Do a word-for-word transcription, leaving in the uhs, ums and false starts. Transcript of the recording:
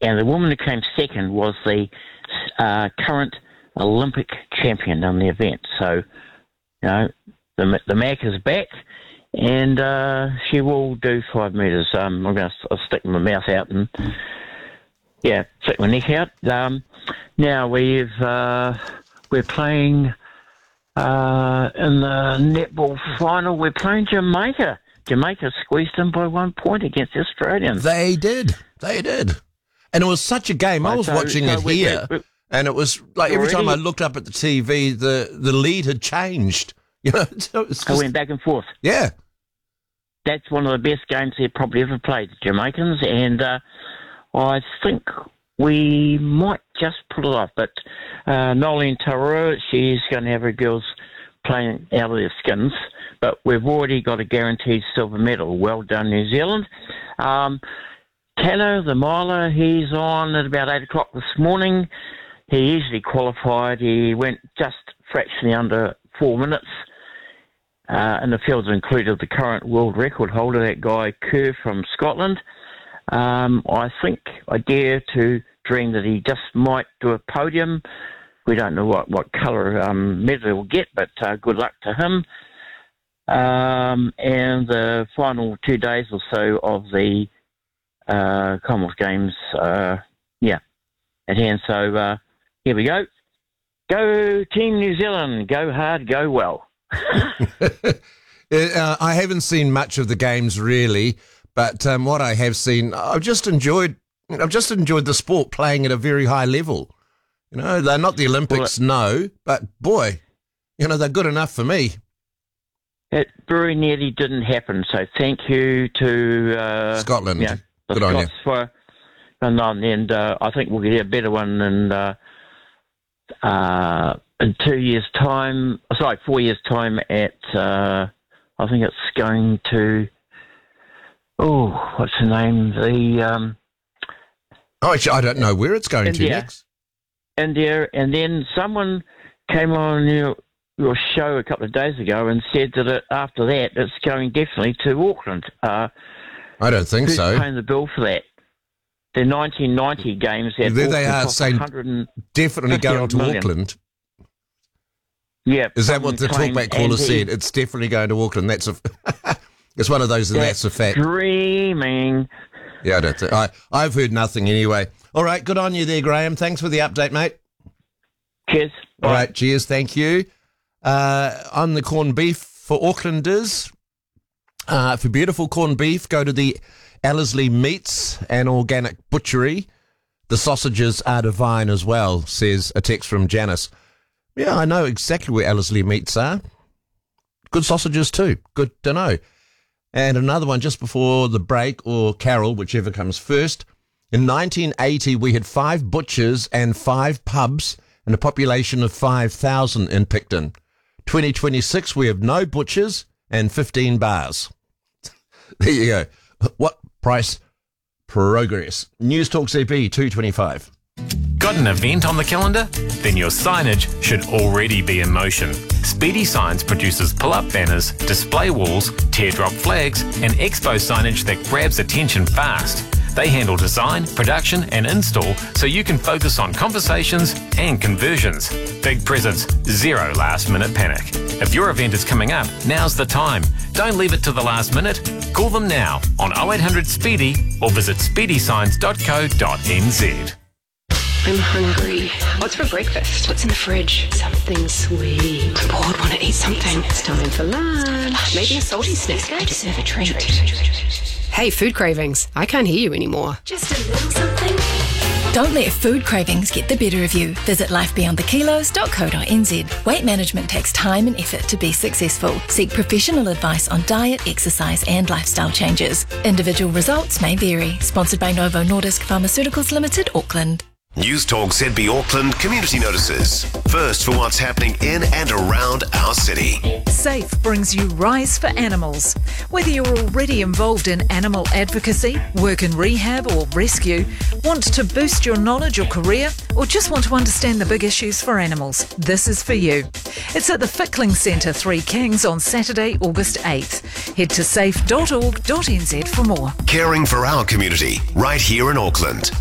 and the woman who came second was the uh, current Olympic champion on the event. So, you know, the the Mac is back, and uh, she will do five metres. Um, I'm going to stick my mouth out and, yeah, stick my neck out. Um, now we've uh, we're playing uh, in the netball final. We're playing Jamaica. Jamaica squeezed in by one point against the Australians. They did. They did. And it was such a game. I was so, watching so it we, here, we, we, and it was like every time I looked up at the T V, the, the lead had changed. You know, so it was just, I went back and forth. Yeah. That's one of the best games they've probably ever played, the Jamaicans, and uh, I think we might just pull it off. But uh, Nolene Tarua, she's going to have her girls playing out of their skins, but we've already got a guaranteed silver medal. Well done, New Zealand. Um, Tanner, the miler, he's on at about eight o'clock this morning. He easily qualified. He went just fractionally under four minutes. Uh, and the fields included the current world record holder, that guy Kerr from Scotland. Um, I think I dare to dream that he just might do a podium. We don't know what, what colour um, medal he'll get, but uh, good luck to him. Um, and the final two days or so of the uh, Commonwealth Games, uh, yeah, at hand. So uh, here we go. Go Team New Zealand. Go hard, go well. uh, I haven't seen much of the games really, but um, what I have seen, I've just enjoyed. I've just enjoyed the sport playing at a very high level. You know, they're not the Olympics, well, no, but boy, you know, they're good enough for me. It very nearly didn't happen, so thank you to uh, Scotland. You know, the good Scots on you. For, and, and uh, I think we'll get a better one in uh, uh, in two years' time. Sorry, four years' time. At uh, I think it's going to. Oh, what's the name? The um, oh, I don't know where it's going India. to next. India, and then someone came on your, your show a couple of days ago and said that it, after that it's going definitely to Auckland. Uh, I don't think who's so. paying the bill for that? The nineteen ninety games. At there Auckland they are saying definitely going to million. Auckland. Yeah. Is that what the talkback caller said? It's definitely going to Auckland. That's a. It's one of those, and that's, that's a fact. Dreaming. Yeah, I don't think. I, I've heard nothing anyway. All right, good on you there, Graham. Thanks for the update, mate. Cheers. Bye. All right, cheers. Thank you. Uh, on the corned beef for Aucklanders, uh, for beautiful corned beef, go to the Ellerslie Meats and Organic Butchery. The sausages are divine as well, says a text from Janice. Yeah, I know exactly where Ellerslie Meats are. Good sausages too. Good to know. And another one just before the break, or Carol, whichever comes first. In nineteen eighty, we had five butchers and five pubs and a population of five thousand in Picton. twenty twenty-six, we have no butchers and fifteen bars. There you go. What price? Progress. News Talk C P two twenty-five. Got an event on the calendar? Then your signage should already be in motion. Speedy Signs produces pull-up banners, display walls, teardrop flags, and expo signage that grabs attention fast. They handle design, production, and install so you can focus on conversations and conversions. Big presents, zero last-minute panic. If your event is coming up, now's the time. Don't leave it to the last minute. Call them now on oh eight hundred SPEEDY or visit speedy signs dot co dot n z. I'm hungry. What's for breakfast? What's in the fridge? Something sweet. I'm bored, want to eat something. It's time for lunch. Maybe a salty snack. I deserve a treat. Hey, food cravings. I can't hear you anymore. Just a little something. Don't let food cravings get the better of you. Visit life beyond the kilos dot co dot n z. Weight management takes time and effort to be successful. Seek professional advice on diet, exercise and lifestyle changes. Individual results may vary. Sponsored by Novo Nordisk Pharmaceuticals Limited, Auckland. News Talk Z B Auckland community notices. First for what's happening in and around our city. SAFE brings you Rise for Animals. Whether you're already involved in animal advocacy, work in rehab or rescue, want to boost your knowledge or career, or just want to understand the big issues for animals, this is for you. It's at the Fickling Centre, Three Kings on Saturday, August eighth. Head to safe dot org dot n z for more. Caring for our community, right here in Auckland.